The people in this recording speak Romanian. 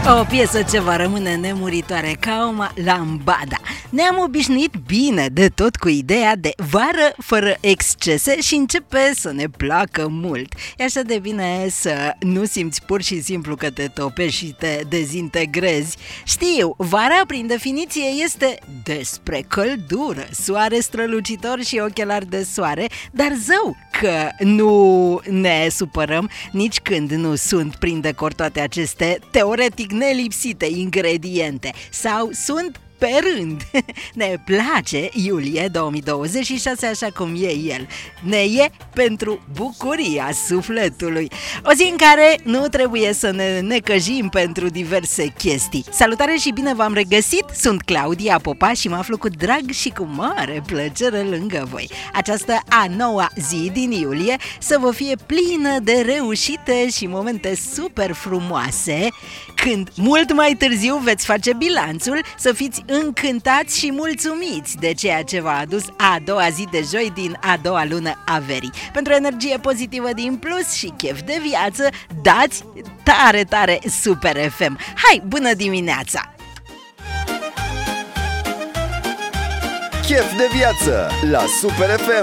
O piesă ce va rămâne nemuritoare ca o lambada. Ne-am obișnuit bine de tot cu ideea de vară fără excese și începe să ne placă mult. E așa de bine să nu simți pur și simplu că te topești și te dezintegrezi. Știu, vara prin definiție este despre căldură, soare strălucitor și ochelari de soare, dar zău că nu ne supărăm nici când nu sunt prin decor toate aceste teoretic nelipsite ingrediente sau sunt pe rând. Ne place iulie 2026 așa cum e el. Ne e pentru bucuria sufletului. O zi în care nu trebuie să ne necăjim pentru diverse chestii. Salutare și bine v-am regăsit! Sunt Claudia Popa și mă aflu cu drag și cu mare plăcere lângă voi. Această a noua zi din iulie să vă fie plină de reușite și momente super frumoase, când mult mai târziu veți face bilanțul, să fiți încântați și mulțumiți de ceea ce v-a adus a doua zi de joi din a doua lună a verii. Pentru energie pozitivă din plus și chef de viață, dați tare, tare Super FM. Hai, bună dimineața! Chef de viață la Super FM.